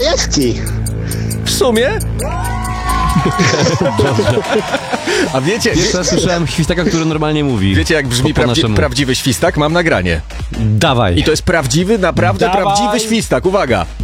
niebieski. W sumie? A wiecie... Pierwszy raz słyszałem świstaka, który normalnie mówi. Wiecie, jak brzmi po naszemu. prawdziwy świstak? Mam nagranie. Dawaj. I to jest prawdziwy, naprawdę Dawaj. prawdziwy świstak. Uwaga.